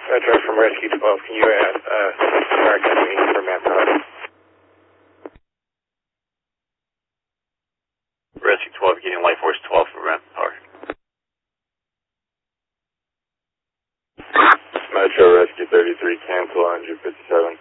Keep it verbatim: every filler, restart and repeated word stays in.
Metro from Rescue twelve, can you add uh, start me for manpower? Rescue twelve, getting Light Force twelve for manpower. Metro Rescue thirty-three, cancel one hundred fifty-seven.